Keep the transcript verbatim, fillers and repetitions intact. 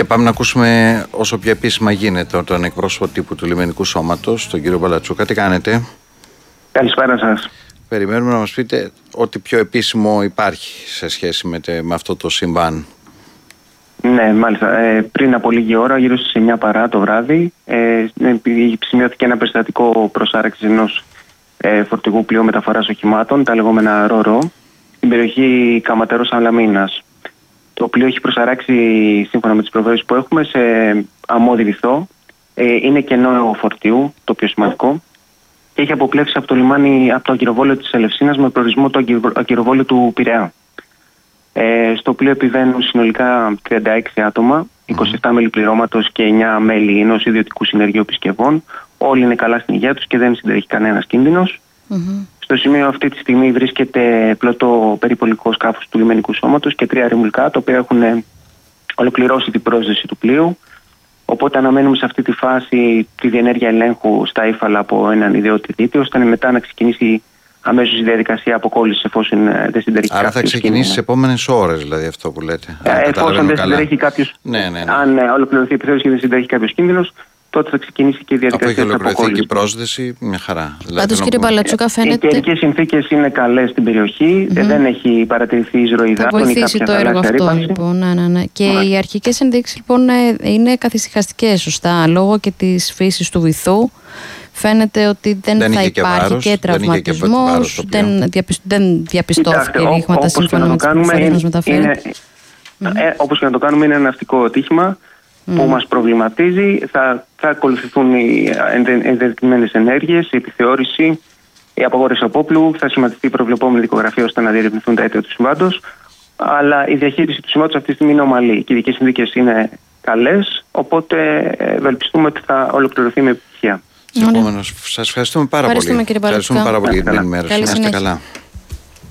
πάμε να ακούσουμε όσο πιο επίσημα γίνεται τον εκπρόσωπο τύπου του Λιμενικού Σώματος, τον κύριο Μπαλατσούκα. Τι κάνετε? Καλησπέρα σας. Περιμένουμε να μας πείτε ό,τι πιο επίσημο υπάρχει σε σχέση με, τε, με αυτό το συμβάν. Ναι, μάλιστα. Ε, πριν από λίγη ώρα, γύρω στις εννιά παρά το βράδυ, ε, σημειώθηκε ένα περιστατικό προσάραξης ενός ε, φορτηγού πλοίου μεταφοράς οχημάτων, τα λεγόμενα ρο-ρο, στην περιοχή Καματερός Αλαμίνας. Το πλοίο έχει προσαράξει, σύμφωνα με τις προβέρειες που έχουμε, σε αμμώδη βυθό. Ε, είναι κενό φορτίου, το πιο σημαντικό, και έχει αποπλέψει από το λιμάνι, από το αγκυροβόλιο της Ελευσίνας με προορισμό το αγκυροβόλιο του Πειραιά. Ε, στο πλοίο επιβαίνουν συνολικά τριάντα έξι άτομα, είκοσι επτά μέλη πληρώματος και εννιά μέλη ενός ιδιωτικού συνεργείου επισκευών. Όλοι είναι καλά στην υγεία τους και δεν συντρέχει κανένας κίνδυνος. Mm-hmm. Στο σημείο αυτή τη στιγμή βρίσκεται πλωτό περιπολικό σκάφος του Λιμενικού Σώματος και τρία ρημουλκά, τα οποία έχουν ολοκληρώσει την πρόσδεση του πλοίου. Οπότε αναμένουμε σε αυτή τη φάση τη διενέργεια ελέγχου στα ύφαλα από έναν ιδιώτη δίτη, ώστε μετά να ξεκινήσει αμέσως η διαδικασία αποκόλλησης, εφόσον δεν συντρέχει. Άρα θα ξεκινήσει στις επόμενες ώρες, δηλαδή αυτό που λέτε. Ε, εφόσον δεν συντρέχει κάποιος. Ναι, ναι, ναι. Αν ε, ολοκληρωθεί η επιθέωση και δεν συντρέχει κάποιος κίνδυνος, τότε θα ξεκινήσει και η διαδικασία της αποκόλλησης. Αφού έχει ολοκληρωθεί και η πρόσδεση, μια χαρά. Πάντως, κύριε Μπαλατσούκα, φαίνεται. Οι καιρικές συνθήκες είναι καλές στην περιοχή, mm-hmm. δεν έχει παρατηρηθεί εισρωή υδάτων. Θα βοηθήσει το έργο αυτό, λοιπόν. Ναι, ναι, ναι. Και mm-hmm. οι αρχικές ενδείξεις, λοιπόν, είναι καθησυχαστικές, σωστά, λόγω και της φύσης του βυθού. Φαίνεται ότι δεν, δεν θα υπάρχει βάρος, και τραυματισμός, δεν, δεν διαπιστώθηκε ρήγματα σύμφωνα με τις πληροφορίες μας μεταφέρει. Mm-hmm. Ε, όπως και να το κάνουμε, είναι ένα ναυτικό ατύχημα mm. που μας προβληματίζει. Θα, θα ακολουθηθούν οι ενδεδειγμένες ενέργειες, η επιθεώρηση, η απαγόρευση απόπλου, θα σχηματιστεί η προβλεπόμενη δικογραφία ώστε να διερευνηθούν τα αίτια του συμβάντος. Αλλά η διαχείριση του συμβάντος αυτή τη στιγμή είναι ομαλή. Οι καιρικές συνθήκες είναι καλές, οπότε ευελπιστούμε ότι θα ολοκληρωθεί με επιτυχία. Σας ευχαριστούμε πάρα πολύ. Ευχαριστούμε, κύριε Μπαλατσούκα. Ευχαριστούμε πάρα πολύ για την ενημέρωση. Να είστε καλά.